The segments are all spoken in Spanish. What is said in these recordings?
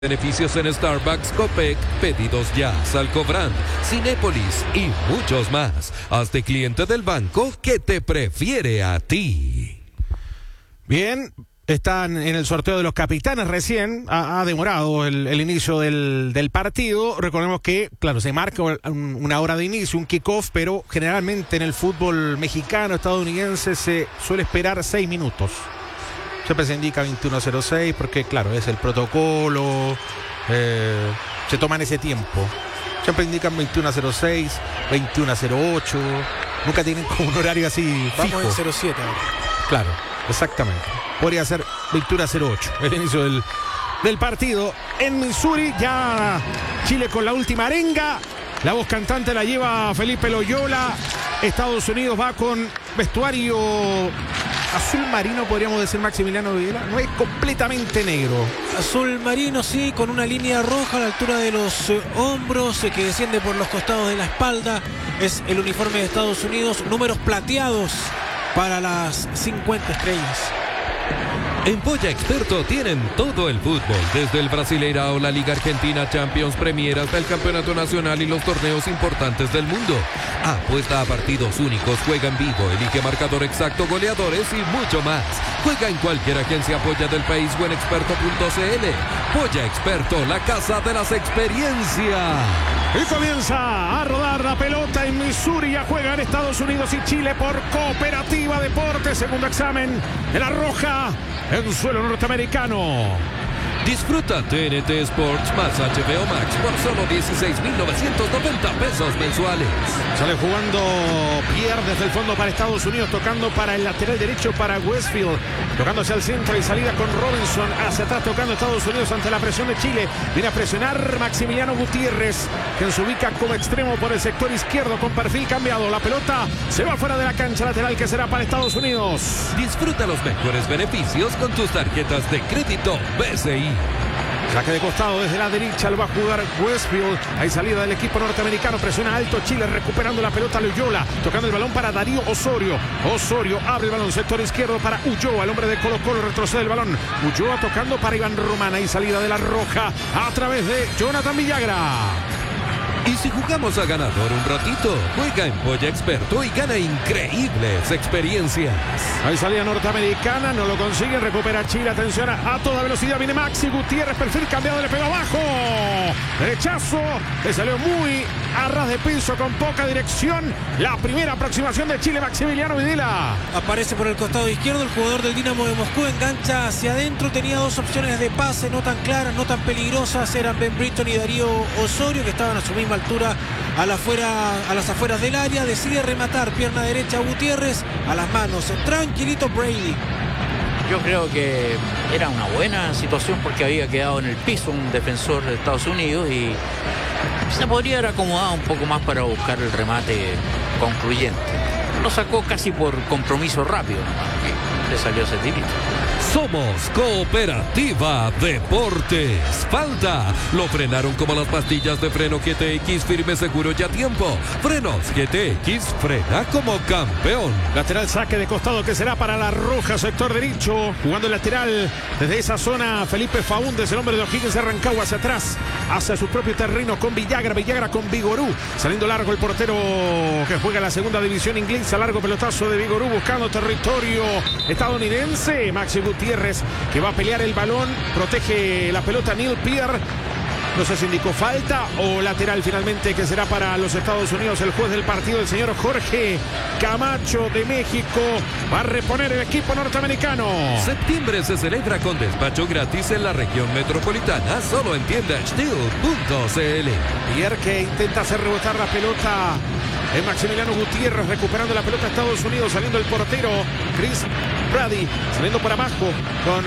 Beneficios en Starbucks, Copec, pedidos ya, Salcobrand, Cinépolis y muchos más. Hazte cliente del banco que te prefiere a ti. Bien, están en el sorteo de los capitanes recién. Ha demorado el inicio del partido. Recordemos que, claro, se marca una hora de inicio, un kickoff, pero generalmente en el fútbol mexicano, estadounidense, se suele esperar 6 minutos. Siempre se indica 21:06 porque, claro, es el protocolo, se toman ese tiempo. Siempre indican 21:06, 21:08, nunca tienen como un horario así fijo. Vamos en 07 ahora. Claro, exactamente. Podría ser 21:08, el inicio del partido. En Missouri, ya Chile con la última arenga. La voz cantante la lleva Felipe Loyola. Estados Unidos va con vestuario azul marino, podríamos decir, Maximiliano Videla. No es completamente negro. Azul marino, sí, con una línea roja a la altura de los hombros que desciende por los costados de la espalda. Es el uniforme de Estados Unidos. Números plateados para las 50 estrellas. En Polla Experto tienen todo el fútbol, desde el Brasileirao, la Liga Argentina, Champions, Premier, hasta el Campeonato Nacional y los torneos importantes del mundo. Apuesta a partidos únicos, juega en vivo, elige marcador exacto, goleadores y mucho más. Juega en cualquier agencia Polla del país o en experto.cl. Polla Experto, la casa de las experiencias. Y comienza a rodar la pelota en Missouri. Ya juegan Estados Unidos y Chile por Cooperativa Deportes. Segundo examen de la Roja en suelo norteamericano. Disfruta TNT Sports más HBO Max por solo 16,990 pesos mensuales. Sale jugando Pierre desde el fondo para Estados Unidos, tocando para el lateral derecho para Westfield, tocando hacia el centro y salida con Robinson hacia atrás, tocando Estados Unidos ante la presión de Chile. Viene a presionar Maximiliano Gutiérrez, quien se ubica como extremo por el sector izquierdo con perfil cambiado. La pelota se va fuera de la cancha lateral, que será para Estados Unidos. Disfruta los mejores beneficios con tus tarjetas de crédito BCI. Saque de costado desde la derecha, lo va a jugar Westfield. Hay salida del equipo norteamericano, presiona alto Chile, recuperando la pelota Loyola, tocando el balón para Darío Osorio. Osorio abre el balón, sector izquierdo para Ulloa, el hombre de Colo Colo, retrocede el balón. Ulloa tocando para Iván Román, y salida de la Roja a través de Jonathan Villagra. Y si jugamos a ganador un ratito, juega en Polla Experto y gana increíbles experiencias. Hay salida norteamericana, no lo consigue, recupera Chile, atención a toda velocidad, viene Maxi Gutiérrez, perfil cambiado, le pegó abajo. Derechazo, le salió muy a ras de piso, con poca dirección. La primera aproximación de Chile, Maximiliano Videla. Aparece por el costado izquierdo el jugador del Dinamo de Moscú, engancha hacia adentro, tenía dos opciones de pase, no tan claras, no tan peligrosas, eran Ben Britton y Darío Osorio, que estaban a su misma altura a las afueras del área. Decide rematar, pierna derecha Gutiérrez, a las manos, tranquilito Brady. Yo creo que era una buena situación porque había quedado en el piso un defensor de Estados Unidos y se podría haber acomodado un poco más para buscar el remate concluyente. Lo sacó casi por compromiso rápido, ¿no? Le salió ese tirito. Somos Cooperativa Deportes. Falta. Lo frenaron como las pastillas de freno GTX, firme, seguro y a tiempo. Frenos GTX, frena como campeón. Lateral, saque de costado, que será para la Roja, sector derecho. Jugando el lateral desde esa zona, Felipe Faúndez, el hombre de O'Higgins, de Rancagua, hacia atrás, hacia su propio terreno con Villagra. Villagra con Vigorú. Saliendo largo el portero que juega en la segunda división inglesa. Largo pelotazo de Vigorú buscando territorio estadounidense. Maxi Gutiérrez, que va a pelear el balón, protege la pelota Neil Pierre. No sé si indicó falta o lateral finalmente, que será para los Estados Unidos. El juez del partido, el señor Jorge Camacho de México, va a reponer el equipo norteamericano. Septiembre se celebra con despacho gratis en la región metropolitana, solo en tiendasteel.cl. Pierre, que intenta hacer rebotar la pelota en Maximiliano Gutiérrez, recuperando la pelota Estados Unidos, saliendo el portero Chris Brady, saliendo por abajo con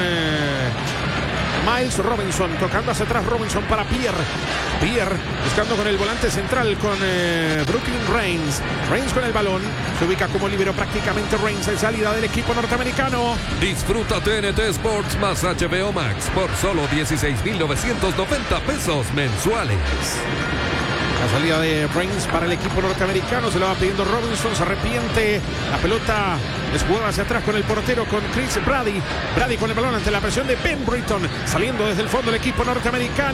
Miles Robinson, tocando hacia atrás Robinson para Pierre. Pierre buscando con el volante central con Brooklyn Reigns. Reigns con el balón, se ubica como líbero prácticamente Reigns en salida del equipo norteamericano. Disfruta TNT Sports más HBO Max por solo 16,990 pesos mensuales. La salida de Reigns para el equipo norteamericano. Se lo va pidiendo Robinson. Se arrepiente. La pelota es jugada hacia atrás con el portero, con Chris Brady. Brady con el balón ante la presión de Ben Britton. Saliendo desde el fondo el equipo norteamericano.